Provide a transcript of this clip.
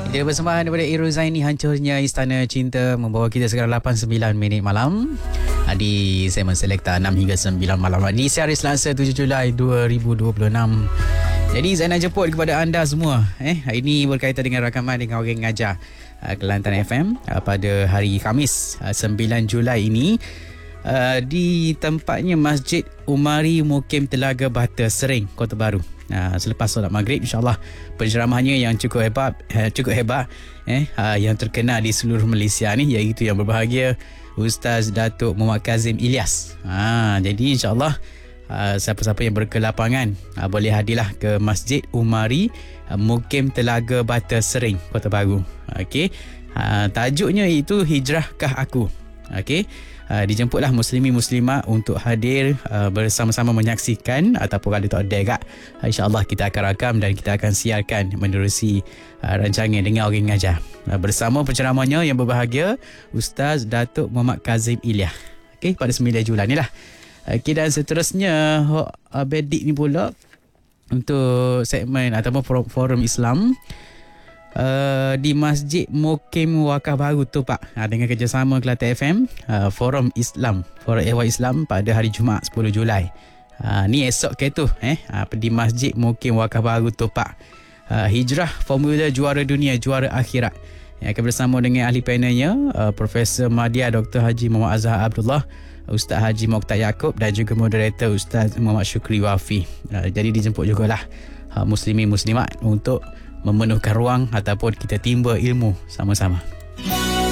Kita bersembahan daripada Irul Zaini, Hancurnya Istana Cinta, membawa kita sekarang 8-9 minit malam di segmen Selekta 6 hingga 9 malam di sehari Selasa 7 Julai 2026. Jadi saya nak jemput kepada anda semua hari ini berkaitan dengan rakaman dengan orang ngajar Kelantan FM pada hari Khamis 9 Julai ini di tempatnya Masjid Umari Mukim Telaga Bata Sering, Kota Baru. Selepas solat maghrib, insyaAllah penceramahannya yang cukup hebat yang terkenal di seluruh Malaysia ni, iaitu yang berbahagia Ustaz Datuk Muhammad Kazim Ilyas. Jadi insyaAllah siapa-siapa yang berkelapangan boleh hadirlah ke Masjid Umari Mukim Telaga Bata Sering, Kota Baru. Tajuknya itu Hijrahkah Aku. Dijemputlah muslimi-muslimat untuk hadir bersama-sama menyaksikan, ataupun kalau tak ada kat, insyaAllah kita akan rakam dan kita akan siarkan menerusi rancangan dengan orang ngajar bersama penceramahnya yang berbahagia Ustaz Datuk Muhammad Kazim Ilyas pada 9 Julai ni lah. Dan seterusnya Bedik ni pula untuk segmen ataupun forum Islam di Masjid Mukim Wakaf Baru Tupak dengan kerjasama Kelantan FM, Forum Islam, Forum Ehwal Islam pada hari Jumaat 10 Julai. Ni esok ke tu di Masjid Mukim Wakaf Baru Tupak. Hijrah Formula Juara Dunia, Juara Akhirat. Yang akan bersama dengan ahli panelnya Profesor Madya Dr. Haji Muhammad Azhar Abdullah, Ustaz Haji Mokhtar Yaakob dan juga moderator Ustaz Muhammad Syukri Wafi. Jadi dijemput jugalah muslimin muslimat untuk memenuhkan ruang ataupun kita timba ilmu sama-sama.